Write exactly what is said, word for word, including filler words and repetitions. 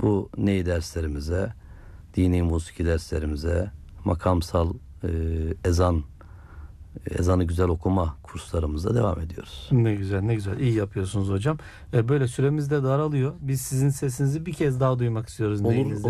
bu ney derslerimize, dini musiki derslerimize, makamsal e, ezan, ezanı güzel okuma kurslarımızda devam ediyoruz. Ne güzel, ne güzel. İyi yapıyorsunuz hocam. Böyle süremiz de daralıyor. Biz sizin sesinizi bir kez daha duymak istiyoruz. Olur, neyinizde.